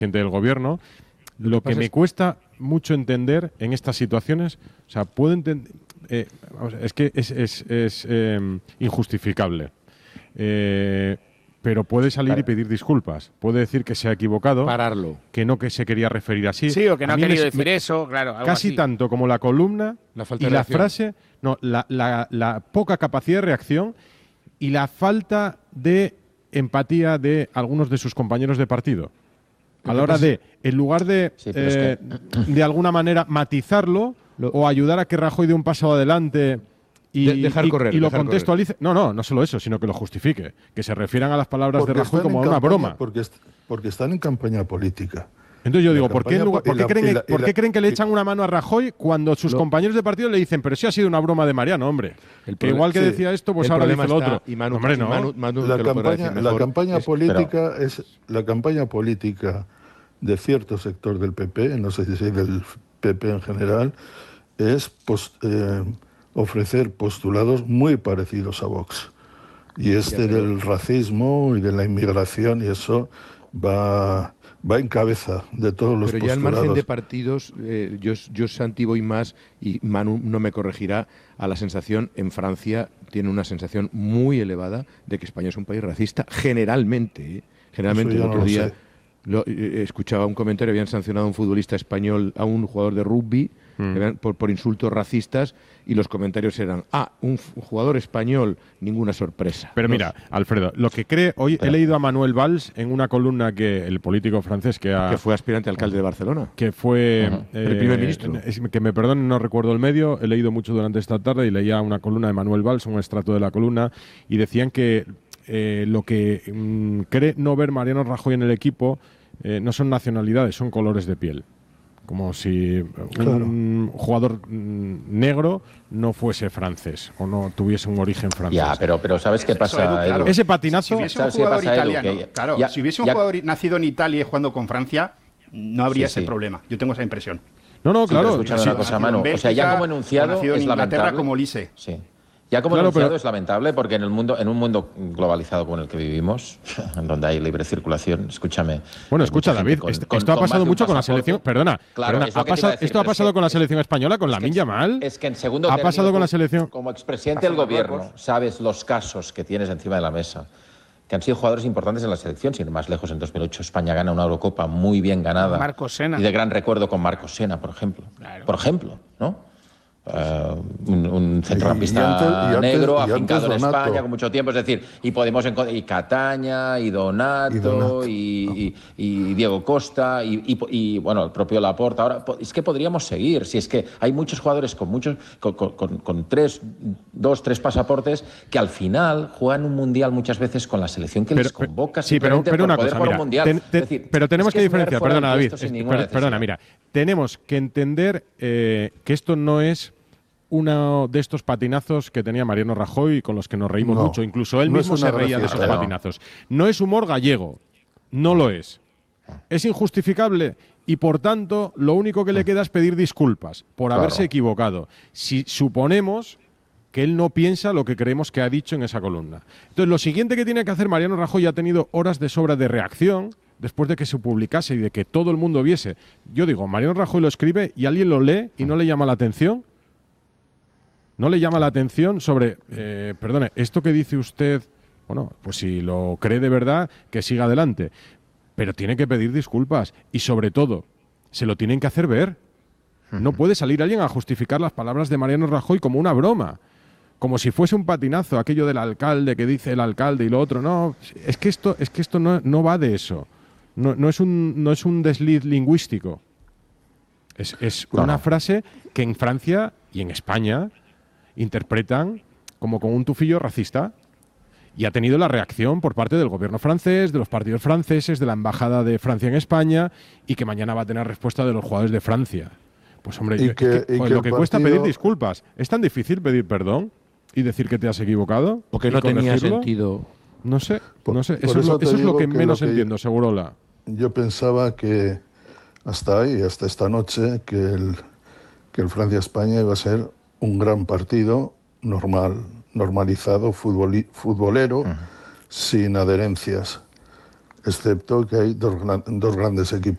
del gobierno. Lo que me cuesta mucho entender en estas situaciones, o sea, puedo entender, es que es injustificable. Pero puede salir y pedir disculpas. Puede decir que se ha equivocado. Pararlo. Que no que se quería referir así. Sí, o que no ha querido decir eso, claro. Algo casi así. tanto como la columna y la frase, no, la poca capacidad de reacción y la falta de empatía de algunos de sus compañeros de partido. A la hora de, en lugar de, de alguna manera matizarlo o ayudar a que Rajoy dé un paso adelante y lo contextualice. No solo eso, sino que lo justifique. Que se refieran a las palabras de Rajoy como a una broma. Porque están en campaña política. Entonces yo digo, ¿por qué creen que le echan una mano a Rajoy cuando sus compañeros de partido le dicen, pero sí ha sido una broma de Mariano, hombre? Que igual que decía esto, pues ahora dice lo otro. Hombre, no. La campaña política es la campaña política de cierto sector del PP, no sé si del PP en general, es ofrecer postulados muy parecidos a Vox. Y del racismo y de la inmigración, y eso va en cabeza de todos los postulados. Pero ya al margen de partidos, yo Santi voy más, y Manu no me corregirá, a la sensación, en Francia tiene una sensación muy elevada de que España es un país racista, generalmente. Generalmente, el otro día escuchaba un comentario, habían sancionado a un futbolista español, a un jugador de rugby, por insultos racistas, y los comentarios eran, un jugador español, ninguna sorpresa. Pero mira, Alfredo, lo que cree, hoy he leído a Manuel Valls en una columna que el político francés que fue aspirante a alcalde de Barcelona. Que fue el primer ministro. Que me perdonen, no recuerdo el medio, he leído mucho durante esta tarde y leía una columna de Manuel Valls, un extracto de la columna, y decían que lo que cree no ver Mariano Rajoy en el equipo no son nacionalidades, son colores de piel. Como si un jugador negro no fuese francés o no tuviese un origen francés. Ya, pero ¿sabes qué pasa? Claro. Ese patinazo… Si hubiese un jugador italiano, si hubiese un jugador nacido en Italia y jugando con Francia, no habría ese problema. Yo tengo esa impresión. No, claro. Escuchad una cosa, Manu. O sea, ya como enunciado es lamentable. Como Lise. Sí. Ya como enunciado es lamentable porque en un mundo globalizado como el que vivimos, donde hay libre circulación, escúchame. Bueno, escucha, David, esto ha pasado mucho con la selección. Perdona, esto ha pasado con la selección española, con Lamine Yamal. Es que en segundo ha pasado con la selección. Como expresidente del gobierno, sabes los casos que tienes encima de la mesa, que han sido jugadores importantes en la selección. Sin ir más lejos, en 2008 España gana una Eurocopa muy bien ganada. Marcos Sena. Y de gran recuerdo con Marcos Sena, por ejemplo. Claro. Por ejemplo, ¿no? Un centrocampista negro afincado en España con mucho tiempo, es decir, y podemos y Cataña, y Donato, y Diego Costa, y bueno, el propio Laporta. Ahora es que podríamos seguir, si es que hay muchos jugadores con dos, tres pasaportes que al final juegan un mundial muchas veces con la selección que les convoca. Sí, pero una cosa, mira, pero tenemos que diferenciar, perdona David, perdona, mira, tenemos que entender que esto no es uno de estos patinazos que tenía Mariano Rajoy con los que nos reímos mucho. Incluso él mismo se reía de esos patinazos. No es humor gallego, no lo es. Es injustificable y, por tanto, lo único que le queda es pedir disculpas por haberse equivocado. Si suponemos que él no piensa lo que creemos que ha dicho en esa columna. Entonces, lo siguiente que tiene que hacer Mariano Rajoy, ha tenido horas de sobra de reacción después de que se publicase y de que todo el mundo viese. Yo digo, Mariano Rajoy lo escribe y alguien lo lee y no le llama la atención. ¿No le llama la atención sobre, perdone, esto que dice usted, bueno, pues si lo cree de verdad, que siga adelante? Pero tiene que pedir disculpas y, sobre todo, se lo tienen que hacer ver. No puede salir alguien a justificar las palabras de Mariano Rajoy como una broma, como si fuese un patinazo, aquello del alcalde que dice el alcalde y lo otro. No, es que esto no va de eso. No es un desliz lingüístico. Es una frase que en Francia y en España interpretan como con un tufillo racista, y ha tenido la reacción por parte del gobierno francés, de los partidos franceses, de la embajada de Francia en España, y que mañana va a tener respuesta de los jugadores de Francia. Pues hombre, lo que cuesta pedir disculpas. ¿Es tan difícil pedir perdón y decir que te has equivocado? ¿O que no tenía sentido? No sé. Eso es lo que menos entiendo, Segurola. Yo pensaba que hasta esta noche, que el Francia-España iba a ser un gran partido normalizado, futbolero, sin adherencias, excepto que hay dos grandes equipos.